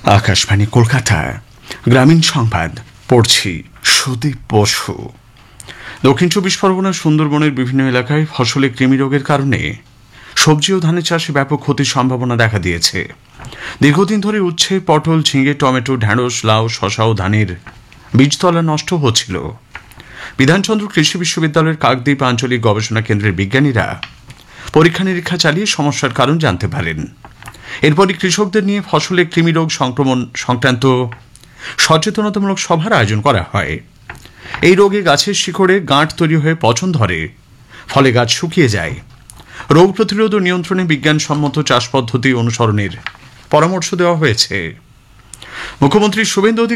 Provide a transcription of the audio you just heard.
আকাশবাণী কলকাতা গ্রামীণ সংবাদ পড়ছি সুদীপ বসু। দক্ষিণ চব্বিশ পরগনার সুন্দরবনের বিভিন্ন এলাকায় ফসলে কৃমি রোগের কারণে সবজি ও ধানের চাষে ব্যাপক ক্ষতির সম্ভাবনা দেখা দিয়েছে। দীর্ঘদিন ধরে উচ্ছে, পটল, ঝিঙে, টমেটো, ঢেঁড়স, লাউ, শশা ও ধানের বীজতলা নষ্ট হচ্ছিল। বিধানচন্দ্র কৃষি বিশ্ববিদ্যালয়ের কাকদ্বীপ আঞ্চলিক গবেষণা কেন্দ্রের বিজ্ঞানীরা পরীক্ষা নিরীক্ষা চালিয়ে সমস্যার কারণ জানতে পারেন। এরপরই কৃষকদের নিয়ে ফসলে কৃমি রোগ সংক্রমণ সংক্রান্ত সচেতনতামূলক সভার আয়োজন করা হয়। এই রোগে গাছের শিকড়ে গাঁট তৈরি হয়ে পচন ধরে, ফলে গাছ শুকিয়ে যায়। রোগ প্রতিরোধ ও নিয়ন্ত্রণে বিজ্ঞানসম্মত চাষ পদ্ধতি অনুসরণের পরামর্শ দেওয়া হয়েছে। মুখ্যমন্ত্রী শুভেন্দু